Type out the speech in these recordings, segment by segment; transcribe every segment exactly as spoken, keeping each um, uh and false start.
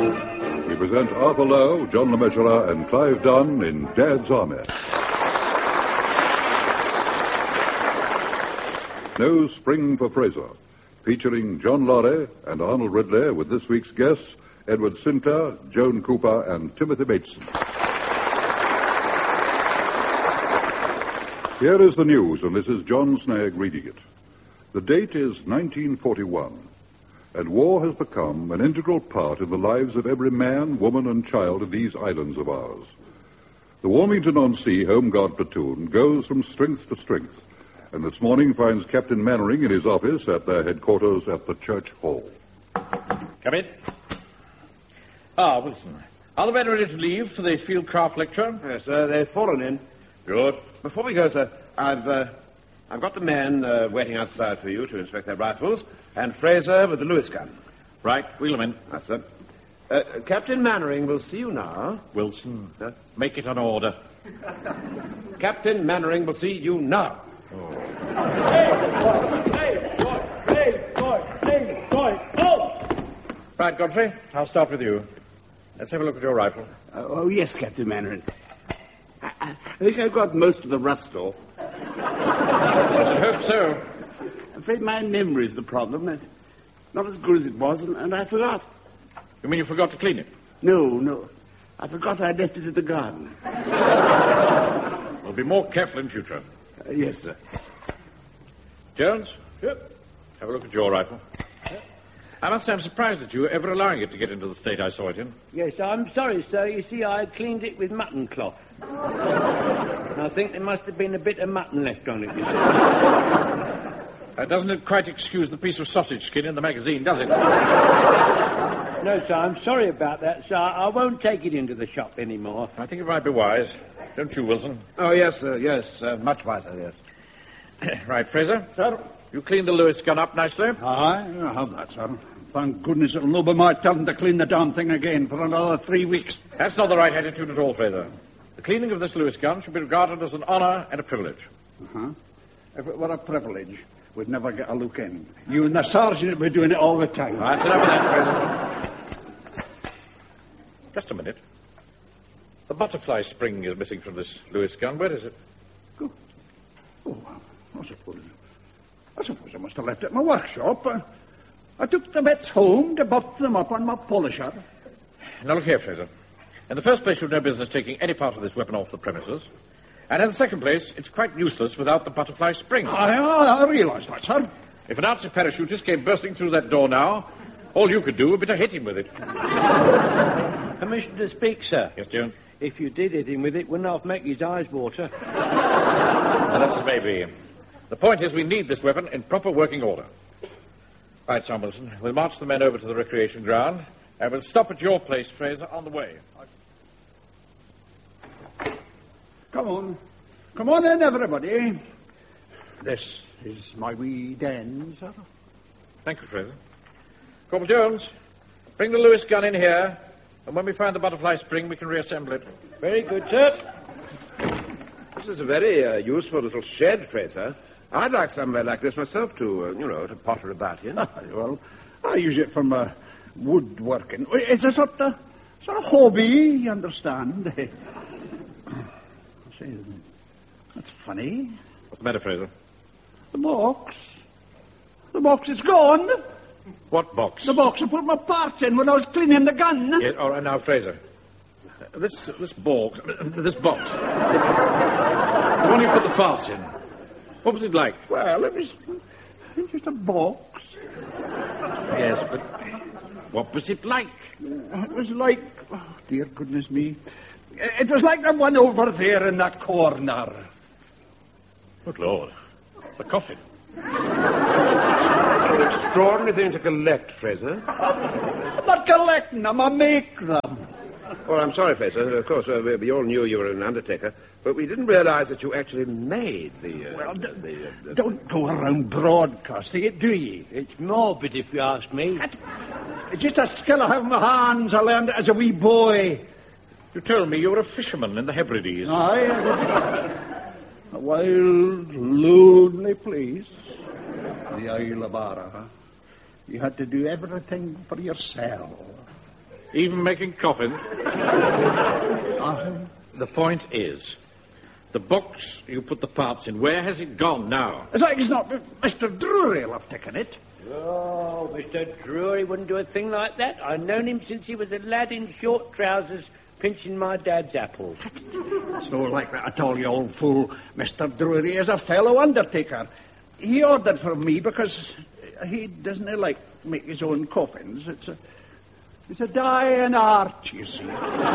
We present Arthur Lowe, John Le Mesurier, and Clive Dunn in Dad's Army. No Spring for Fraser, featuring John Laurie and Arnold Ridley with this week's guests, Edward Sinclair, Joan Cooper, and Timothy Bateson. Here is the news, and this is John Snagg reading it. The date is nineteen forty-one, and war has become an integral part in the lives of every man, woman, and child in these islands of ours. The Warmington-on-Sea Home Guard platoon goes from strength to strength, and this morning finds Captain Mannering in his office at their headquarters at the Church Hall. Come in. Ah, Wilson. Are the men ready to leave for the field craft lecture? Yes, sir. They've fallen in. Good. Before we go, sir, I've uh, I've got the men uh, waiting outside for you to inspect their rifles, and Fraser with the Lewis gun. Right. Wheel them in. Yes, sir. Uh, Captain Mannering will see you now. Wilson, uh, make it an order. Captain Mannering will see you now. Oh. Hey, boy, hey, boy, hey, boy, oh! Right, Godfrey, I'll start with you. Let's have a look at your rifle. Uh, oh, yes, Captain Mannering. I, I, I think I've got most of the rust off. I should hope so. I'm afraid my memory's the problem. It's not as good as it was, and, and I forgot. You mean you forgot to clean it? No, no. I forgot I left it in the garden. We'll be more careful in future. Uh, yes, sir. Jones? Yep. Have a look at your rifle. I must say I'm surprised at you ever allowing it to get into the state I saw it in. Yes, I'm sorry, sir. You see, I cleaned it with mutton cloth. And I think there must have been a bit of mutton left on it, you see. Uh, doesn't it quite excuse the piece of sausage skin in the magazine, does it? No, sir, I'm sorry about that, sir. I won't take it into the shop anymore. I think it might be wise. Don't you, Wilson? Oh, yes, sir, yes. Uh, much wiser, yes. Right, Fraser? Sir? You cleaned the Lewis gun up nicely? Aye, I have that, sir. Thank goodness it'll no be my turn to clean the damn thing again for another three weeks. That's not the right attitude at all, Fraser. The cleaning of this Lewis gun should be regarded as an honor and a privilege. Uh-huh. If it were a privilege, we'd never get a look in. You and the sergeant would be doing it all the time. That's enough of that, Fraser. Just a minute. The butterfly spring is missing from this Lewis gun. Where is it? Oh, oh I suppose... I suppose I must have left it in my workshop. Uh, I took the bits home to buff them up on my polisher. Now, look here, Fraser. In the first place, you've no business taking any part of this weapon off the premises. And in the second place, it's quite useless without the butterfly spring. I, I, I realise that, sir. If an Nazi parachutist came bursting through that door now, all you could do would be to hit him with it. Permission to speak, sir? Yes, Jones? If you did hit him with it, wouldn't half make his eyes water. Well, that's as may be. The point is we need this weapon in proper working order. Right, Sam Wilson, we'll march the men over to the recreation ground, and we'll stop at your place, Fraser, on the way. Come on. Come on in, everybody. This is my wee den, sir. Thank you, Fraser. Corporal Jones, bring the Lewis gun in here, and when we find the butterfly spring, we can reassemble it. Very good, sir. This is a very uh, useful little shed, Fraser. I'd like somewhere like this myself to, uh, you know, to potter about in. Well, I use it for my woodworking. It's a sort of, sort of hobby, you understand. See, that's funny. What's the matter, Fraser? The box. The box is gone. What box? The box I put my parts in when I was cleaning the gun. Yes, all right, now, Fraser. This this box, this box, the one you put the parts in, what was it like? Well, it was, it was just a box. Yes, but what was it like? It was like, oh, dear goodness me, it was like the one over there in that corner. Good Lord, the coffin. An extraordinary thing to collect, Fraser. I'm not collecting them, I make them. Oh, I'm sorry, Fraser. Of course, uh, we, we all knew you were an undertaker, but we didn't realize that you actually made the... Uh, well, d- the, uh, the... don't go around broadcasting it, do ye? It's morbid, if you ask me. It's just a skill I have in my hands. I learned it as a wee boy. You told me you were a fisherman in the Hebrides. Aye. A wild, lonely place. The Isle of Ara. You had to do everything for yourself. Even making coffins? The point is, the box you put the parts in, where has it gone now? As like as not, Mister Drury will have taken it. Oh, Mister Drury wouldn't do a thing like that. I've known him since he was a lad in short trousers pinching my dad's apples. It's no like that at all, you old fool. Mister Drury is a fellow undertaker. He ordered for me because he doesn't like make his own coffins. It's a, it's a dying art, you see.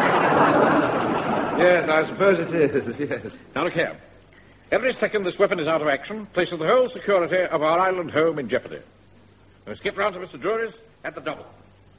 Yes, I suppose it is, yes. Now look here. Every second this weapon is out of action places the whole security of our island home in jeopardy. We'll skip round to Mister Drury's at the double.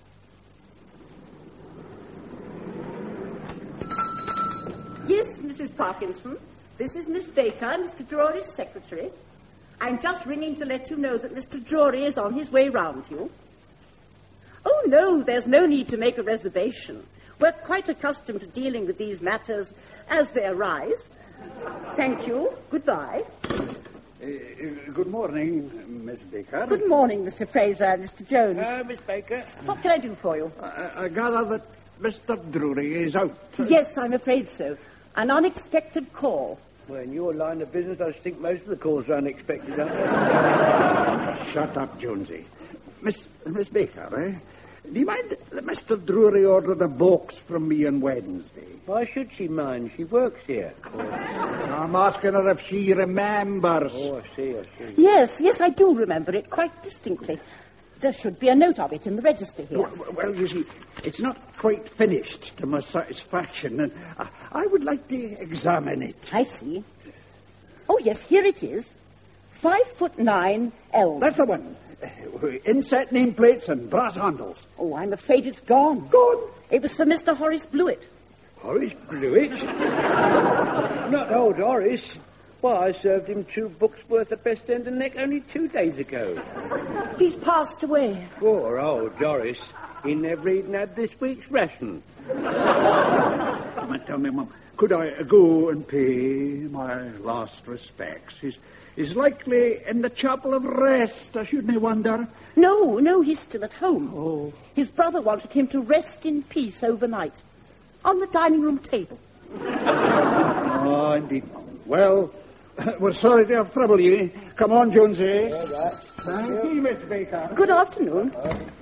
Yes, Missus Parkinson. This is Miss Baker, Mister Drury's secretary. I'm just ringing to let you know that Mister Drury is on his way round you. Oh, no, there's no need to make a reservation. We're quite accustomed to dealing with these matters as they arise. Thank you. Goodbye. Uh, uh, good morning, Miss Baker. Good morning, Mister Fraser and Mister Jones. Uh, Miss Baker. What can I do for you? I, I gather that Mister Drury is out. Yes, I'm afraid so. An unexpected call. Well, in your line of business, I think most of the calls are unexpected, aren't they? Shut up, Jonesy. Miss Miss Baker, eh? Do you mind that Mister Drury ordered a box from me on Wednesday? Why should she mind? She works here. Oh, I'm asking her if she remembers. oh I see, I see. Yes, yes, I do remember it quite distinctly. There should be a note of it in the register here. Well, well, you see, it's not quite finished to my satisfaction, and I, I would like to examine it. I see. Oh, yes, here it is. Five foot nine L. That's the one. Uh, inset nameplates and brass handles. Oh, I'm afraid it's gone. Gone? It was for Mister Horace Blewett. Horace Blewett? Not old Horace. Well, I served him two books worth of best end and neck only two days ago. He's passed away. Poor old Doris. He never even had this week's ration. Come and tell me, Mum, could I go and pay my last respects? He's, he's likely in the chapel of rest, I shouldn't wonder. No, no, he's still at home. Oh. His brother wanted him to rest in peace overnight. On the dining room table. Oh, indeed, Mum. Well, we're sorry to have troubled you. Come on, Jonesy. All right. Thank you, Miss Baker. Good afternoon.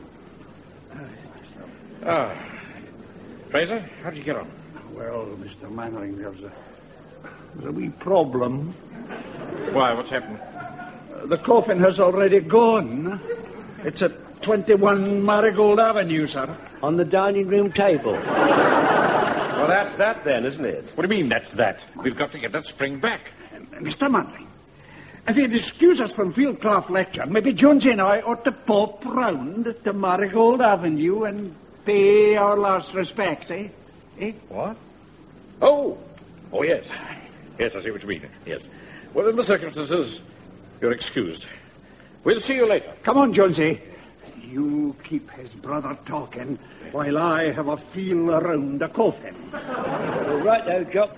Ah. Fraser, how did you get on? Well, Mister Mannering, there's a, there's a wee problem. Why, what's happened? Uh, the coffin has already gone. It's at twenty-one Marigold Avenue, sir. On the dining room table. Well, that's that then, isn't it? What do you mean, that's that? We've got to get that spring back. Uh, Mister Mannering, if you'd excuse us from Fieldcraft lecture, maybe Jonesy and I ought to pop round to Marigold Avenue and pay our last respects, eh? Eh? What? Oh! Oh, yes. Yes, I see what you mean. Yes. Well, in the circumstances, you're excused. We'll see you later. Come on, Jonesy. You keep his brother talking while I have a feel around the coffin. All right, though, Jock.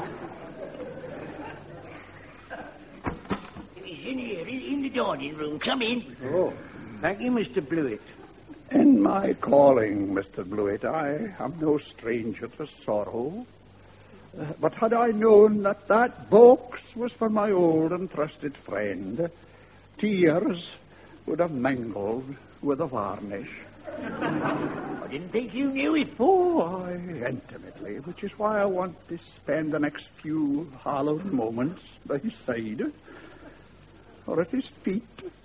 He's in here, in, in the dining room. Come in. Oh, thank you, Mister Blewett. In my calling, Mister Blewett, I am no stranger to sorrow. Uh, but had I known that that box was for my old and trusted friend, tears would have mingled with the varnish. I didn't think you knew it. Oh, I intimately, which is why I want to spend the next few hallowed moments by his side, or at his feet,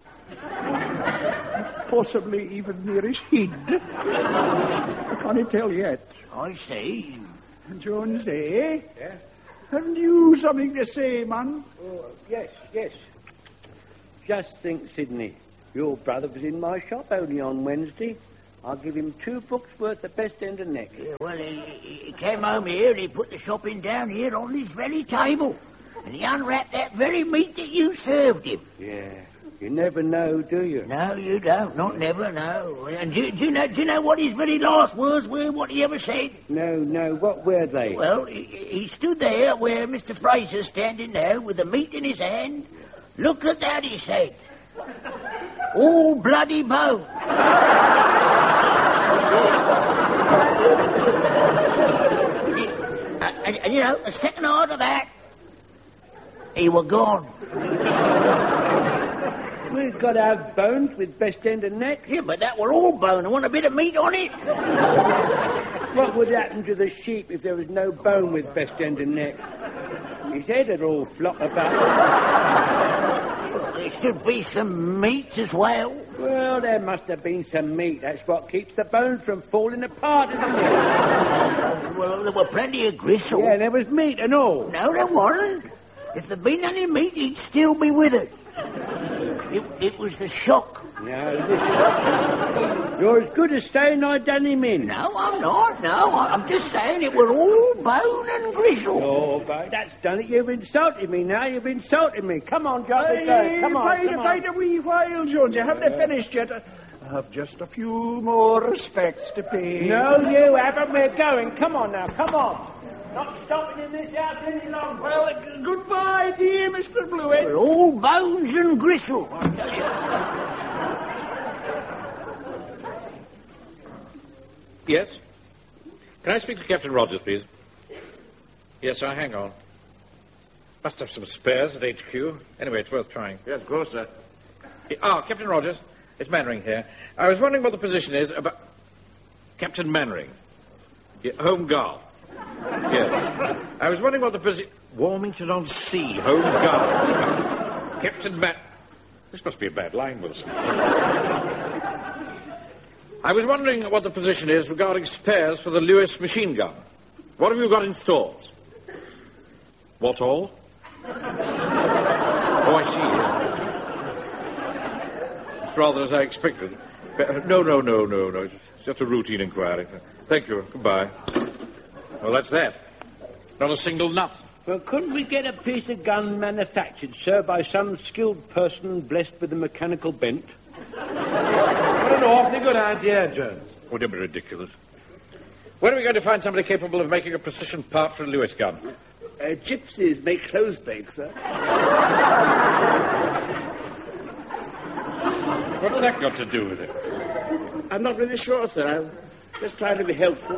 possibly even near his head. I can't tell yet. I see. Jones, eh? Yeah? Haven't you something to say, man? Oh, yes, yes. Just think, Sidney, your brother was in my shop only on Wednesday. I'll give him two books worth of best end and neck. Yeah, well, he, he came home here and he put the shopping down here on this very table. And he unwrapped that very meat that you served him. Yeah, you never know, do you? No, you don't. Not never, no. And do, do, you know, do you know what his very last words were, what he ever said? No, no, what were they? Well, he, he stood there where Mister Fraser's standing now with the meat in his hand. Look at that, he said. All bloody bone. know, the second after that, he were gone. We've got to have bones with best end and neck. Yeah, but that were all bone. I want a bit of meat on it. What would happen to the sheep if there was no bone with best end and neck? His head would all flop about. Well, there should be some meat as well. Well, there must have been some meat. That's what keeps the bones from falling apart, isn't it? Well, there were plenty of gristle. Yeah, there was meat and all. No, there wasn't. If there'd been any meat, he'd still be with us. It, it was the shock. No, listen. You're as good as saying I done him in. No, I'm not. No, I'm just saying it were all bone and gristle. Oh, but that's done it. You've insulted me now. You've insulted me. Come on, John. Hey, Hey, come on, wait, come on. wait a wee while, Jones. You haven't finished yet. I have just a few more respects to pay. No, you haven't. We're going. Come on now. Come on. Not stopping in this house any longer. Well, uh, goodbye to you, Mister Blewett. We're all bones and gristle. I tell you. Yes? Can I speak to Captain Rogers, please? Yes, sir, hang on. Must have some spares at H Q. Anyway, it's worth trying. Yes, of course, sir. Ah, Captain Rogers. It's Mannering here. I was wondering what the position is about... Captain Mannering. Yeah, Home Guard. Yes. I was wondering what the position... Warmington on Sea, Home Guard. Captain Man... This must be a bad line, Wilson. I was wondering what the position is regarding spares for the Lewis machine gun. What have you got in stores? What all? Oh, I see. It's rather as I expected. No, no, no, no, no. It's just a routine inquiry. Thank you. Goodbye. Well, that's that. Not a single nut. Well, couldn't we get a piece of gun manufactured, sir, by some skilled person blessed with a mechanical bent? What an awfully good idea, Jones. Oh, don't be ridiculous. Where are we going to find somebody capable of making a precision part for a Lewis gun? Uh, gypsies make clothes bakes, sir. What's that got to do with it? I'm not really sure, sir. I'm just trying to be helpful.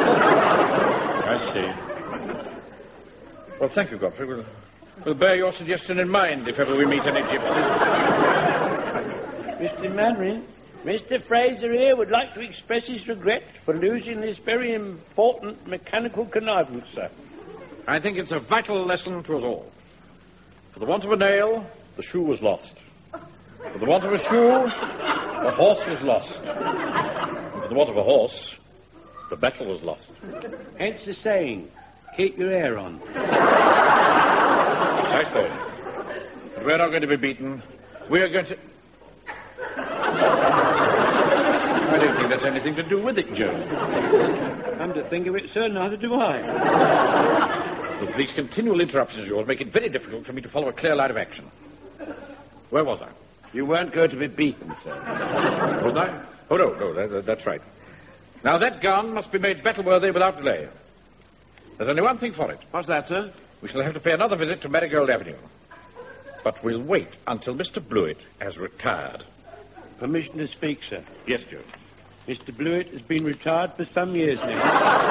I see. Well, thank you, Godfrey. We'll, we'll bear your suggestion in mind if ever we meet any gypsies. Mister Mannering, Mister Fraser here would like to express his regret for losing this very important mechanical connivance, sir. I think it's a vital lesson to us all. For the want of a nail, the shoe was lost. For the want of a shoe, the horse was lost. And for the want of a horse, the battle was lost. Hence the saying, keep your hair on. I say. But we're not going to be beaten. We're going to... I don't think that's anything to do with it, Joe. Come to think of it, sir, neither do I. Look, these continual interruptions of yours make it very difficult for me to follow a clear line of action. Where was I? You weren't going to be beaten, sir. Wasn't I? Oh, no, no, that, that's right. Now, that gun must be made battle-worthy without delay. There's only one thing for it. What's that, sir? We shall have to pay another visit to Marigold Avenue. But we'll wait until Mister Blewett has retired. Permission to speak, sir. Yes, Jones. Mister Blewett has been retired for some years now.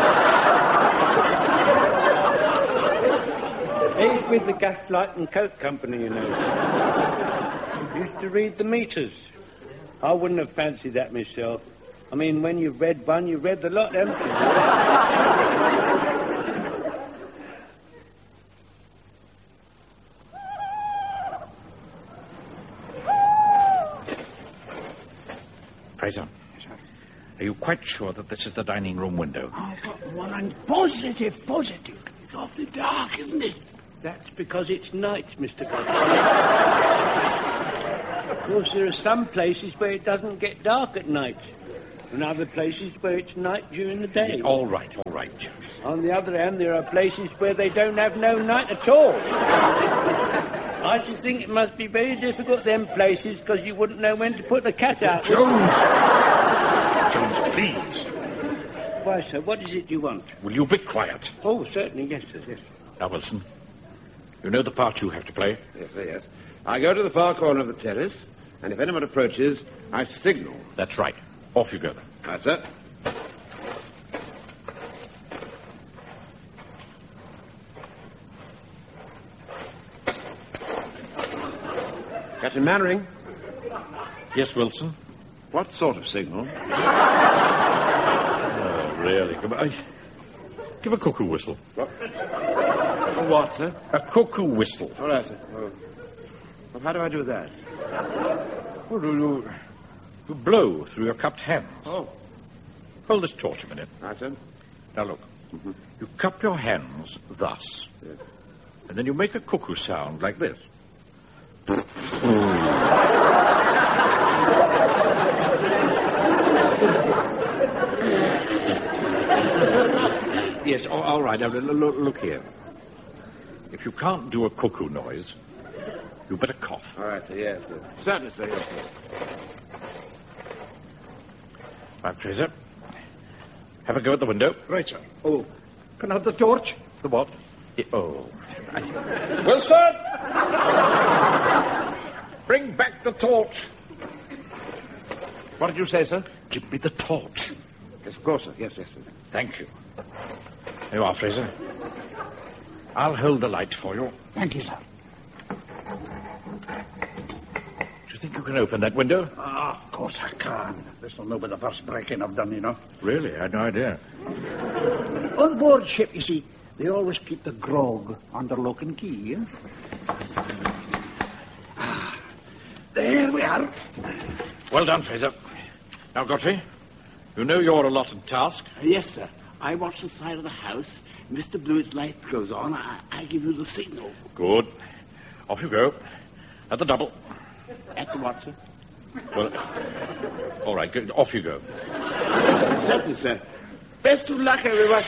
He's with the Gaslight and Coke Company, you know. Used to read the meters. I wouldn't have fancied that myself. I mean, when you've read one, you've read the lot, haven't you? Fraser, are you quite sure that this is the dining room window? I've got one. I'm positive, positive. It's awfully dark, isn't it? That's because it's nights, Mister Godfrey. Of course, there are some places where it doesn't get dark at night, and other places where it's night during the day. Yeah, all right, all right, Jones. On the other hand, there are places where they don't have no night at all. I should think it must be very difficult, them places, because you wouldn't know when to put the cat out. Jones! Jones, please. Why, sir, what is it you want? Will you be quiet? Oh, certainly, yes, sir, yes. Now, Wilson, you know the part you have to play? Yes, sir, yes. I go to the far corner of the terrace, and if anyone approaches, I signal. That's right. Off you go, then. Right, sir. Captain Mannering? Yes, Wilson? What sort of signal? Oh, really? Give a, give a cuckoo whistle. What? A what, sir? A cuckoo whistle. All right, sir. Oh. Well, how do I do that? Well, you, you blow through your cupped hands. Oh. Hold this torch a minute. Right, sir. Now, look. Mm-hmm. You cup your hands thus. Yes. And then you make a cuckoo sound like this. Yes, all, all right. Now, look, look here. If you can't do a cuckoo noise, you better cough. All right, sir, yes, sir. Certainly, sir, yes, sir. Right, Fraser. Have a go at the window. Right, sir. Oh, can I have the torch? The what? Yeah, oh. I... Wilson! Bring back the torch. What did you say, sir? Give me the torch. Yes, of course, sir. Yes, yes, sir. Thank you. There you are, Fraser. I'll hold the light for you. Thank you, sir. Do you think you can open that window? Ah, of course I can. This will not be the first break-in I've done, you know. Really? I had no idea. On board ship, you see, they always keep the grog under lock and key, eh? Ah, there we are. Well done, Fraser. Now, Godfrey, you know your allotted task. Yes, sir. I watch the side of the house. Mister Blewett's light goes on. I, I give you the signal. Good. Off you go. At the double. At the what, sir? Well, all right, go, off you go. Certainly, sir. Best of luck, everyone.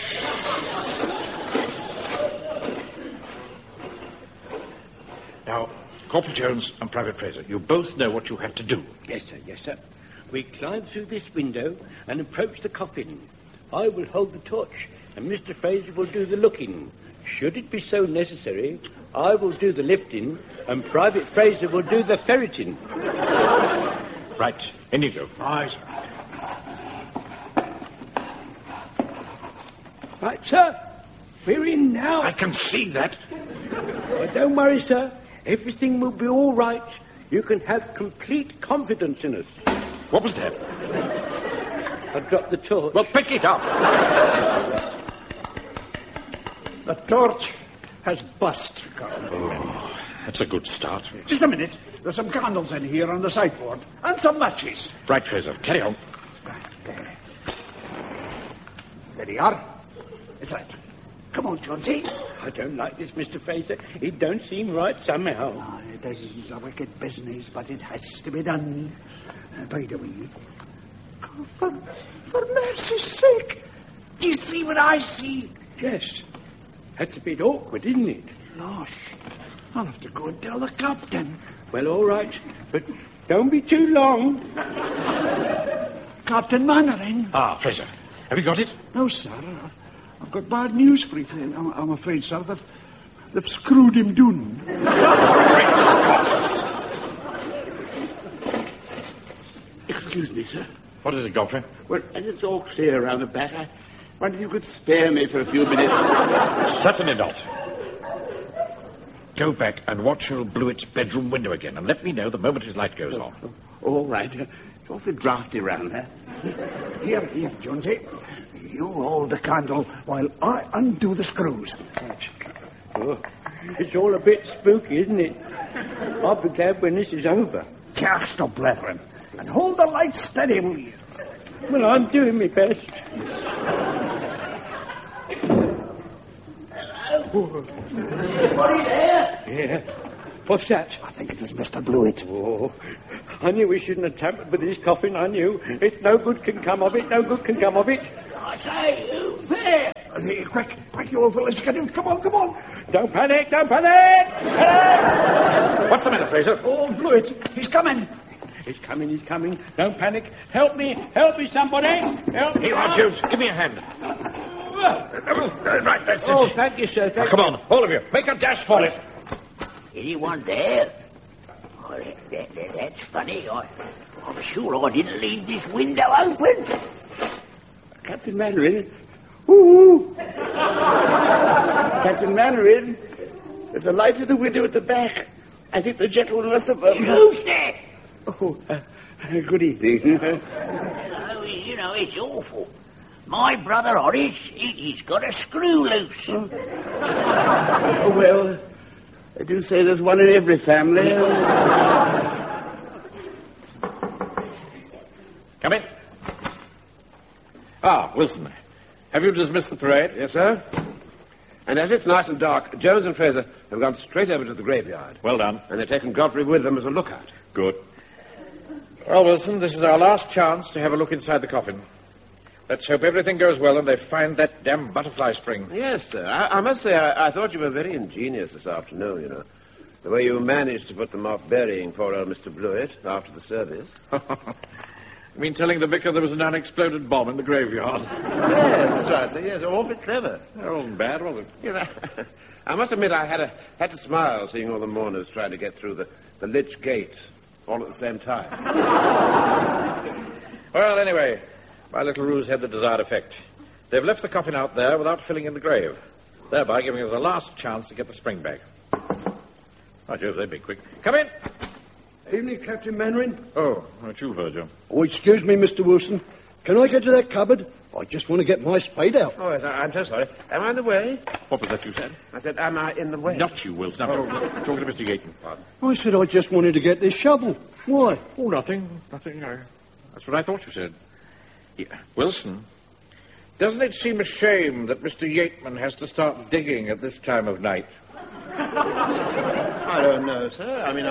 Now, Corporal Jones and Private Fraser, you both know what you have to do. Yes, sir, yes, sir. We climb through this window and approach the coffin. I will hold the torch, and Mister Fraser will do the looking. Should it be so necessary, I will do the lifting, and Private Fraser will do the ferreting. Right, in you go. Aye, sir. Right, sir. We're in now. I can see that. Well, don't worry, sir. Everything will be all right. You can have complete confidence in us. What was that? I dropped the torch. Well, pick it up. The torch has bust. Oh, that's a good start. Just a minute. There's some candles in here on the sideboard. And some matches. Right, Fraser, carry on. There. There you are. It's right. Come on, Jonesy. I don't like this, Mister Fraser. It don't seem right somehow. Ah, it is a wicked business, but it has to be done. Uh, by the way, oh, for, for mercy's sake, do you see what I see? Yes. That's a bit awkward, isn't it? Gosh, I'll have to go and tell the captain. Well, all right, but don't be too long. Captain Mannering? Ah, Fraser, have you got it? No, sir. I've got bad news for you. I'm, I'm afraid, sir, that they've screwed him down. Great Scott! Excuse me, sir. What is it, Godfrey? Well, as it's all clear around the back, I wonder if you could spare me for a few minutes. Certainly not. Go back and watch old Blewett's bedroom window again, and let me know the moment his light goes on. All right. It's awfully drafty round there. Here, here, Jonesy. You hold the candle while I undo the screws. Oh, it's all a bit spooky, isn't it? I'll be glad when this is over. Cast no blathering. And hold the light steady, will you? Well, I'm doing my best. Anybody there? Yeah. What's that? I think it was Mister Blewett. Oh, I knew we shouldn't have tampered with his coffin. I knew. It's no good can come of it. No good can come of it. I say, who's there? Uh, quick, quick, you old fellas. Come on, come on. Don't panic, don't panic! Panic! What's the matter, Fraser? Old Blewett, he's coming. He's coming, he's coming. Don't panic. Help me, help me, somebody. Help me. Here you are, Jones. Give me a hand. Right, that's it. Oh, thank you, sir. Thank Now, come you. on, all of you. Make a dash for it. Anyone there? Oh, that, that, that, that's funny. I, I'm sure I didn't leave this window open. Captain Mannering. Ooh. Captain Mannering. There's a light in the window at the back. I think the gentleman must have... Um... Who's there? Oh, uh, good evening. Hello, you know, it's awful. My brother Horace, he, he's got a screw loose. Oh. Oh, well, I do say there's one in every family. Come in. Ah, Wilson, have you dismissed the parade? Yes, sir. And as it's nice and dark, Jones and Fraser have gone straight over to the graveyard. Well done. And they've taken Godfrey with them as a lookout. Good. Well, Wilson, this is our last chance to have a look inside the coffin. Let's hope everything goes well and they find that damn butterfly spring. Yes, sir. I, I must say, I, I thought you were very ingenious this afternoon, you know. The way you managed to put them off burying poor old Mister Blewett after the service. You mean telling the vicar there was an unexploded bomb in the graveyard? Yes, that's right, sir. Yes, awfully clever. That wasn't bad, was it? You know, I must admit I had, a, had to smile seeing all the mourners trying to get through the, the Lich Gate all at the same time. Well, anyway, my little ruse had the desired effect. They've left the coffin out there without filling in the grave, thereby giving us a last chance to get the spring back. Oh, Jove, they'd be quick. Come in. Evening, Captain Mainwaring. Oh, not you, Virgil. Oh, excuse me, Mister Wilson. Can I get to that cupboard? I just want to get my spade out. Oh, yes, I, I'm so sorry. Am I in the way? What was that you said? I said, am I in the way? Not you, Wilson. I'm talking, talking to Mister Yaton. Pardon. I said I just wanted to get this shovel. Why? Oh, nothing. Nothing. I, that's what I thought you said. Yeah. Wilson, doesn't it seem a shame that Mister Yateman has to start digging at this time of night? I don't know, sir. I mean,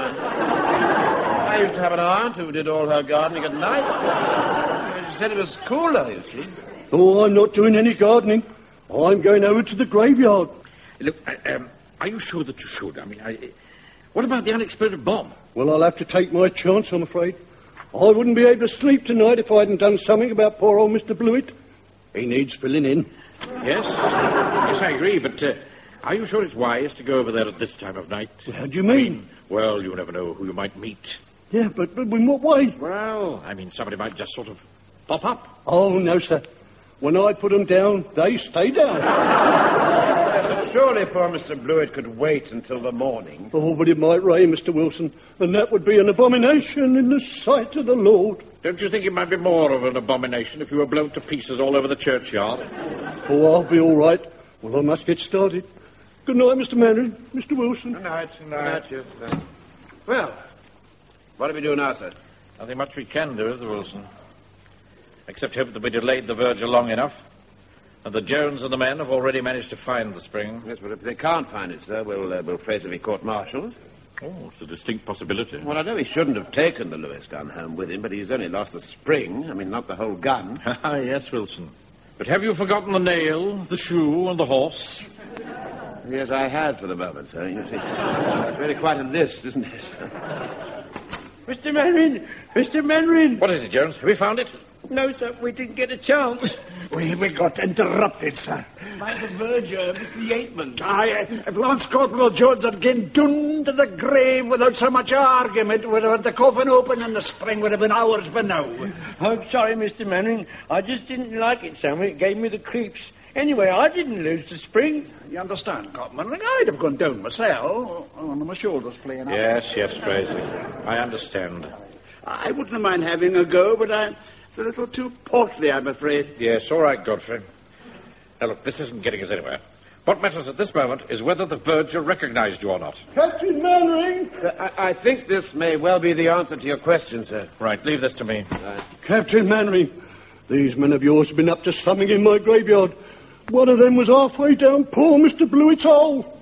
I, I used to have an aunt who did all her gardening at night. She said it was cooler, you see. Oh, I'm not doing any gardening. I'm going over to the graveyard. Look, I, um, are you sure that you should? I mean, I, what about the unexploded bomb? Well, I'll have to take my chance, I'm afraid. I wouldn't be able to sleep tonight if I hadn't done something about poor old Mister Blewett. He needs filling in. Yes, yes, I agree, but uh, are you sure it's wise to go over there at this time of night? Well, how do you mean? I mean? Well, you never know who you might meet. Yeah, but, but in what way? Well, I mean, somebody might just sort of pop up. Oh, no, sir. When I put them down, they stay down. But surely poor Mister Blewett could wait until the morning. Oh, but it might rain, Mister Wilson, and that would be an abomination in the sight of the Lord. Don't you think it might be more of an abomination if you were blown to pieces all over the churchyard? Oh, I'll be all right. Well, I must get started. Good night, Mister Mainwaring, Mister Wilson. Good night. Good night. Good night, you. Well, what do we do now, sir? Nothing much we can do, is there, Wilson? Except hope that we delayed the Virgil long enough. And the Jones and the men have already managed to find the spring. Yes, but if they can't find it, sir, will, uh, will Fraser be court-martialed? Oh, it's a distinct possibility. Well, I know he shouldn't have taken the Lewis gun home with him, but he's only lost the spring. I mean, not the whole gun. Ah, yes, Wilson. But have you forgotten the nail, the shoe, and the horse? Yes, I had for the moment, sir. You see, it's really quite a list, isn't it? Mister Mainwaring! Mister Mainwaring! What is it, Jones? Have we found it? No, sir, we didn't get a chance. We, we got interrupted, sir. By the verger, Mister Yateman. Aye, if Lance Corporal Jones had gone down to the grave without so much argument, would have had the coffin open and the spring would have been ours by now. I'm sorry, Mister Mainwaring. I just didn't like it, Sam. It gave me the creeps. Anyway, I didn't lose the spring. You understand, Copman? I'd have gone down myself. On my shoulders playing up. Yes, yes, Fraser. I understand. I wouldn't mind having a go, but I'm a little too portly, I'm afraid. Yes, all right, Godfrey. Now, look, this isn't getting us anywhere. What matters at this moment is whether the Virgil recognized you or not. Captain Mainwaring! I, I think this may well be the answer to your question, sir. Right, leave this to me. Right. Captain Mainwaring, these men of yours have been up to something in my graveyard. One of them was halfway down poor Mister Blewett's hole.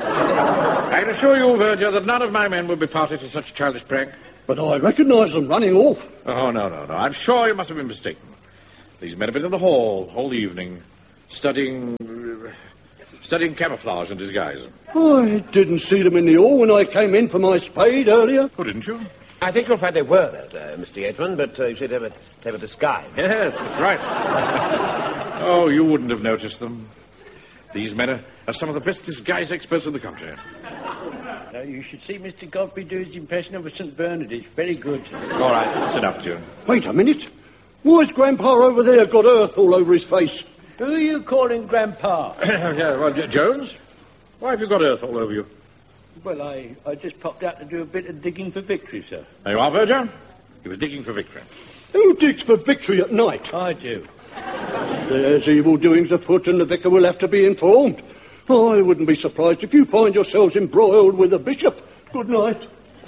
I can assure you, Virgil, that none of my men would be party to such a childish prank. But I recognise them running off. Oh, no, no, no. I'm sure you must have been mistaken. These men have been in the hall all evening, studying... Uh, studying camouflage and disguise. I didn't see them in the hall when I came in for my spade earlier. Oh, didn't you? I think you'll find they were, uh, Mister Yateman, but uh, you should have a, have a disguise. Yes, that's right. Oh, you wouldn't have noticed them. These men are, are some of the best disguise experts in the country. Uh, you should see Mister Godfrey do his impression of a Saint Bernard. It's very good. All right, that's enough, June. Wait a minute. Why's Grandpa over there got earth all over his face? Who are you calling Grandpa? Yeah, well, J- Jones? Why have you got earth all over you? Well, I, I just popped out to do a bit of digging for victory, sir. There you are, Verger. He was digging for victory. Who digs for victory at night? I do. There's evil doings afoot, and the vicar will have to be informed. I wouldn't be surprised if you find yourselves embroiled with the bishop. Good night.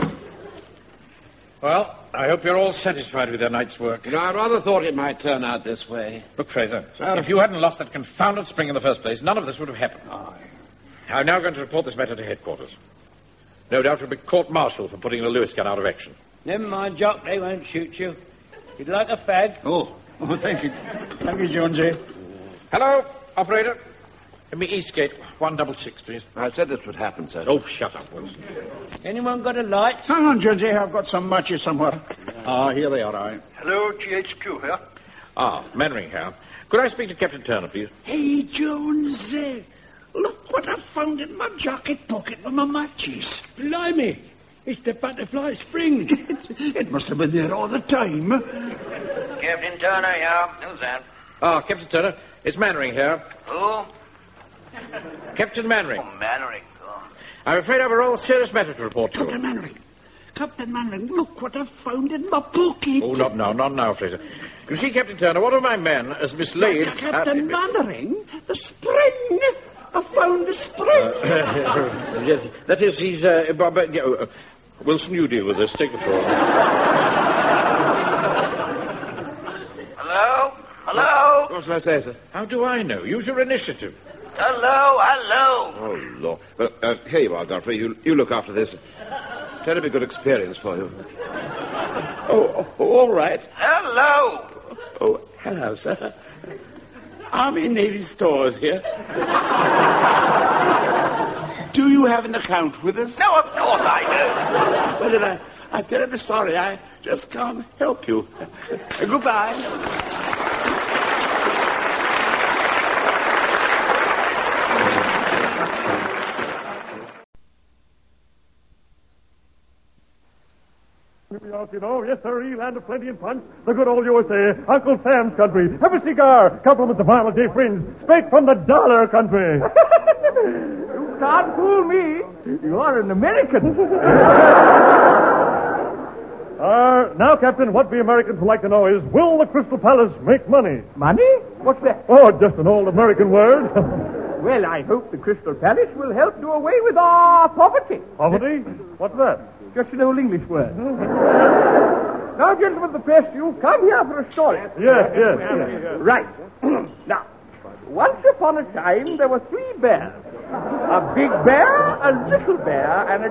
Well, I hope you're all satisfied with your night's work. You know, I rather thought it might turn out this way. Look, Fraser, if you hadn't lost that confounded spring in the first place, none of this would have happened. I'm now going to report this matter to headquarters. No doubt you'll be court-martialed for putting the Lewis gun out of action. Never mind, Jock, they won't shoot you. You'd like a fag? Oh, oh thank you. Thank you, Jonesy. Hello, operator. Give me Eastgate, one double six, please. I said this would happen, sir. Oh, shut up, Wilson. Anyone got a light? Hang on, Jonesy, I've got some matches somewhere. Ah, here they are, I. Hello, G H Q here. Ah, Mannering here. Could I speak to Captain Turner, please? Hey, Jonesy, look what I found in my jacket pocket with my matches. Blimey, it's the butterfly spring. It must have been there all the time. Captain Turner here. Who's that? Ah, Captain Turner, it's Mannering here. Who? Captain Mannering. Oh, Mannering. Oh. I'm afraid I've a rather serious matter to report to you. Captain Mannering. Captain Mannering, look what I found in my pocket. Oh, not now, not now, Fraser. You see, Captain Turner, one of my men has mislaid... Captain uh, Mannering, the spring. I found the spring. Uh, yes, that is, he's... Uh, but, yeah, uh, Wilson, you deal with this. Take the floor. Hello? Hello? What shall I say, sir? How do I know? Use your initiative. Hello? Hello? Oh, Lord. Well, uh, here you are, Godfrey. You, you look after this. Terribly good experience for you. Oh, oh, all right. Hello? Oh, hello, sir. Army Navy Stores here. Do you have an account with us? No, of course I do. Well, then I, I'm terribly sorry. I just can't help you. Goodbye. You know, yes, sir, land of plenty and punch. The good old U S A, Uncle Sam's country. Have a cigar. Compliments of my dear friends. Straight from the dollar country. You can't fool me. You are an American. uh, now, Captain, what we Americans would like to know is, will the Crystal Palace make money? Money? What's that? Oh, just an old American word. Well, I hope the Crystal Palace will help do away with our poverty. Poverty? What's that? Just an old English word. Now, gentlemen of the press, you've come here for a story. Yes, yes, yes. Right. Now, once upon a time, there were three bears. A big bear, a little bear, and a...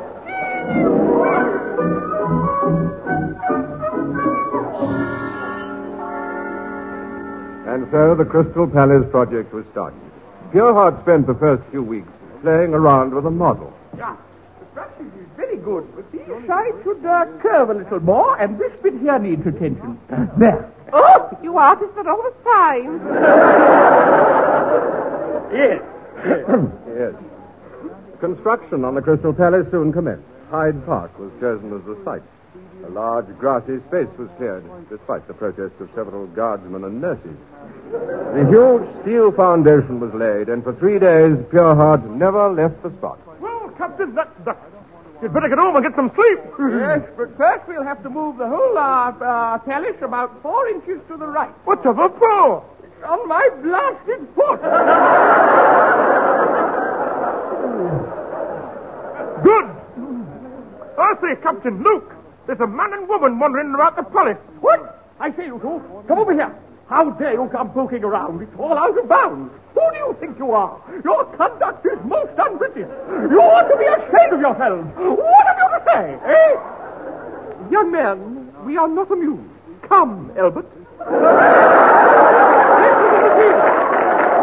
And so the Crystal Palace project was started. Pureheart spent the first few weeks playing around with a model. Yeah, the structure is very good, but these sides should uh, curve a little more, and this bit here needs attention. There. Oh, you artists are all the time. Yes. Yes. Construction on the Crystal Palace soon commenced. Hyde Park was chosen as the site. A large grassy space was cleared, despite the protests of several guardsmen and nurses. The huge steel foundation was laid, and for three days, Pureheart never left the spot. Well, Captain, that, that, you'd better get home and get some sleep. Yes, but first we'll have to move the whole uh, uh, palace about four inches to the right. What of a four? On my blasted foot. Good. I say, Captain, look. There's a man and woman wandering about the palace. What? I say, you two, come over here. How dare you come poking around? It's all out of bounds. Who do you think you are? Your conduct is most unwitting. You ought to be ashamed of yourselves. What have you to say, eh? Young man, we are not amused. Come, Albert.